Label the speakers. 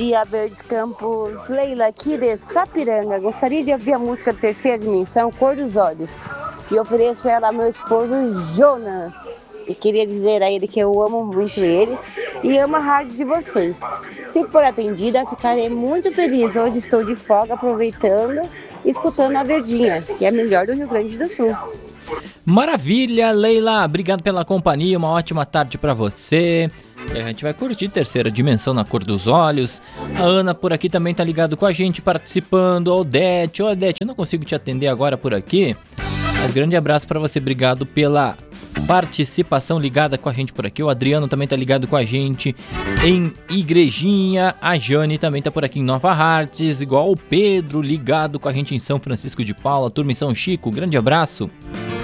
Speaker 1: dia, Verdes Campos. Leila, aqui de Sapiranga. Gostaria de ouvir a música Terceira Dimensão, Cor dos Olhos. E ofereço ela ao meu esposo Jonas. E queria dizer a ele que eu amo muito ele e amo a rádio de vocês. Se for atendida, ficarei muito feliz. Hoje estou de folga, aproveitando e escutando a Verdinha, que é a melhor do Rio Grande do Sul.
Speaker 2: Maravilha, Leila. Obrigado pela companhia. Uma ótima tarde pra você. E a gente vai curtir Terceira Dimensão na Cor dos Olhos. A Ana por aqui também tá ligado com a gente, participando. A Odete. Ô, Odete, eu não consigo te atender agora por aqui. Mas grande abraço pra você. Obrigado pela participação ligada com a gente por aqui. O Adriano também tá ligado com a gente em Igrejinha. A Jane também tá por aqui em Nova Hartz, igual o Pedro ligado com a gente em São Francisco de Paula. Turma em São Chico, grande abraço.